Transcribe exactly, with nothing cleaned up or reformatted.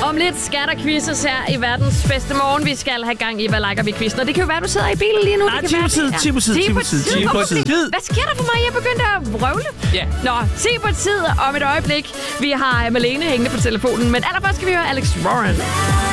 Om lidt skal der quizzes her i verdens bedste morgen. Vi skal have gang i, hvad liker vi quizzen. Og det kan jo være, du sidder i bilen lige nu. Nej, ti på tid, ti på tid, ti på tid, ti på tid. Hvad sker der for mig? Jeg begyndte at vrøvle. Ja. Nå, ti på tid om et øjeblik. Vi har Malene hængende på telefonen. Men allerførst skal vi høre Alex Warren.